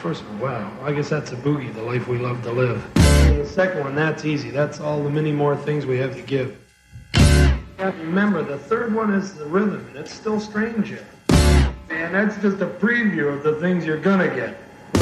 first one, wow. I guess that's a boogie, the life we love to live. And the second one, that's easy. That's all the many more things we have to give. Remember, the third one is the rhythm, and it's still strange yet. And that's just a preview of the things you're gonna get.